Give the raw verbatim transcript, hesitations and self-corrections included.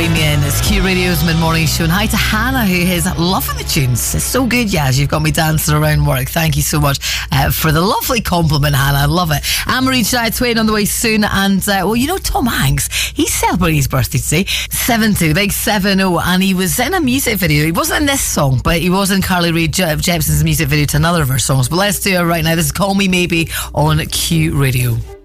Bohemian. It's Q Radio's mid-morning show. And hi to Hannah, who is loving the tunes. It's so good, Yaz. You've got me dancing around work. Thank you so much uh, for the lovely compliment, Hannah. I love it. Anne-Marie Shania Twain on the way soon. And, uh, well, you know, Tom Hanks, he's celebrating his birthday today. seventy, big seven oh. And he was in a music video. He wasn't in this song, but he was in Carly Rae Je- Jepsen's music video to another of her songs. But let's do it right now. This is Call Me Maybe on Q Radio.